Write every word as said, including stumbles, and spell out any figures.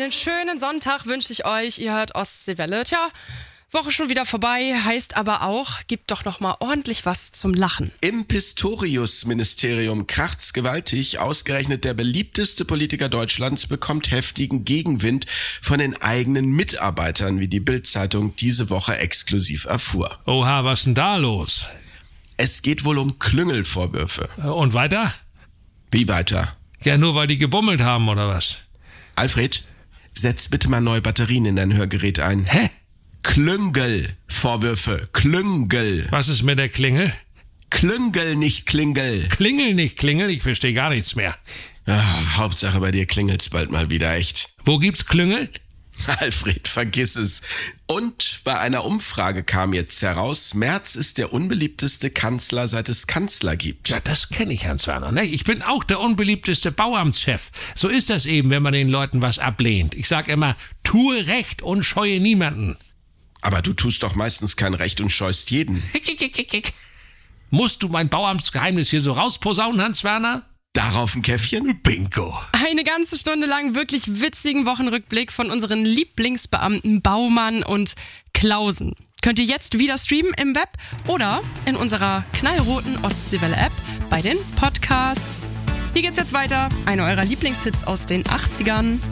Einen schönen Sonntag wünsche ich euch. Ihr hört Ostseewelle. Tja, Woche schon wieder vorbei, heißt aber auch, gibt doch noch mal ordentlich was zum Lachen. Im Pistorius-Ministerium kracht's gewaltig. Ausgerechnet der beliebteste Politiker Deutschlands bekommt heftigen Gegenwind von den eigenen Mitarbeitern, wie die Bild-Zeitung diese Woche exklusiv erfuhr. Oha, was ist denn da los? Es geht wohl um Klüngelvorwürfe. Und weiter? Wie weiter? Ja, nur weil die gebummelt haben, oder was? Alfred, setz bitte mal neue Batterien in dein Hörgerät ein. Hä? Klüngelvorwürfe. Klüngel. Was ist mit der Klingel? Klüngel, nicht Klingel. Klingel, nicht Klingel, ich verstehe gar nichts mehr. Ah, Hauptsache bei dir klingelt's bald mal wieder, echt. Wo gibt's Klüngel? Alfred, vergiss es. Und bei einer Umfrage kam jetzt heraus, Merz ist der unbeliebteste Kanzler, seit es Kanzler gibt. Ja, das kenne ich, Hans Werner. Ne? Ich bin auch der unbeliebteste Bauamtschef. So ist das eben, wenn man den Leuten was ablehnt. Ich sag immer, tue Recht und scheue niemanden. Aber du tust doch meistens kein Recht und scheust jeden. Musst du mein Bauamtsgeheimnis hier so rausposaunen, Hans Werner? Darauf ein Käffchen? Bingo. Eine ganze Stunde lang wirklich witzigen Wochenrückblick von unseren Lieblingsbeamten Baumann und Klausen. Könnt ihr jetzt wieder streamen im Web oder in unserer knallroten Ostseewelle-App bei den Podcasts. Hier geht's jetzt weiter. Einer eurer Lieblingshits aus den achtzigern.